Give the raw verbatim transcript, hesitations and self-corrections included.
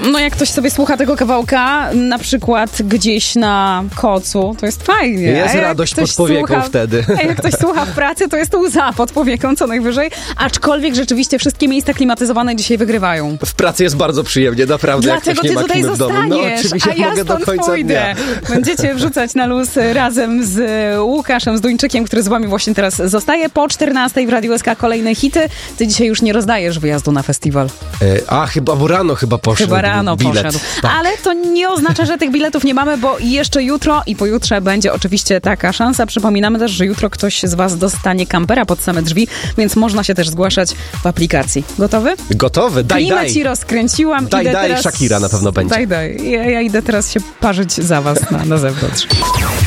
No jak ktoś sobie słucha tego kawałka, na przykład gdzieś na kocu, to jest fajnie. Jest radość pod powieką słucha, wtedy. A jak ktoś słucha w pracy, to jest łza pod powieką co najwyżej. Aczkolwiek rzeczywiście wszystkie miejsca klimatyzowane dzisiaj wygrywają. W pracy jest bardzo przyjemnie, naprawdę. Dlatego jak ktoś nie ty ma tutaj klimy w domu. No zostaniesz, oczywiście a ja mogę stąd do końca pójdę. dnia. Będziecie wrzucać na luz razem z Łukaszem, z Duńczykiem, który z wami właśnie teraz zostaje. Po czternastej w Radiu S K kolejne hity. Ty dzisiaj już nie rozdajesz wyjazdu na festiwal. E, a, chyba, bo rano chyba poszedł Chyba rano bilet. poszedł. Tak. Ale to nie oznacza, że tych biletów nie mamy, bo jeszcze jutro i pojutrze będzie oczywiście taka szansa. Przypominamy też, że jutro ktoś z was dostanie kampera pod same drzwi, więc można się też zgłaszać w aplikacji. Gotowy? Gotowy? Daj, Klimat daj. ci rozkręciłam. Daj, idę daj, teraz... Shakira na pewno będzie. Daj, daj. Ja, ja idę teraz się parzyć za was na, na zewnątrz.